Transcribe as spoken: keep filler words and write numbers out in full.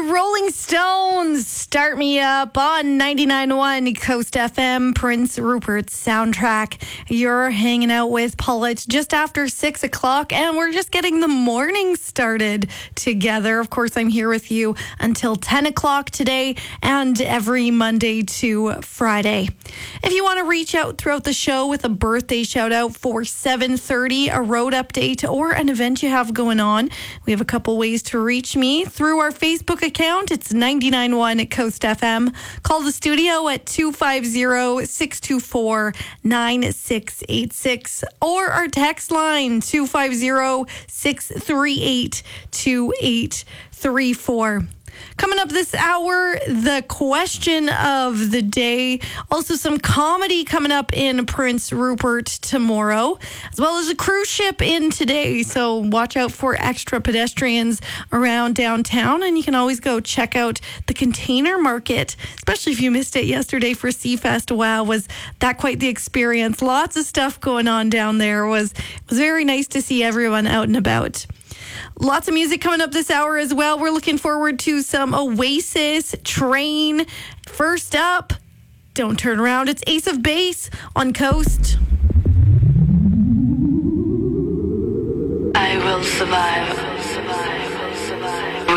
Rolling Stones, Start Me Up on ninety-nine point one Coast F M, Prince Rupert's soundtrack. You're hanging out with Paula. It's just after six o'clock, and we're just getting the morning started together. Of course, I'm here with you until ten o'clock today and every Monday to Friday. If you want to reach out throughout the show with a birthday shout out for seven thirty, a road update, or an event you have going on, we have a couple ways to reach me through our Facebook account. It's ninety-nine point one Coast F M. Call the studio at two five zero, six two four, nine six eight six or our text line two five zero, six three eight, two eight three four. Coming up this hour, the question of the day. Also some comedy coming up in Prince Rupert tomorrow, as well as a cruise ship in today. So watch out for extra pedestrians around downtown. And you can always go check out the container market, especially if you missed it yesterday for Seafest. Wow, was that quite the experience. Lots of stuff going on down there. It was, it was very nice to see everyone out and about. Lots of music coming up this hour as well. We're looking forward to some Oasis, Train. First up, don't turn around. It's Ace of Base on Coast. I will survive.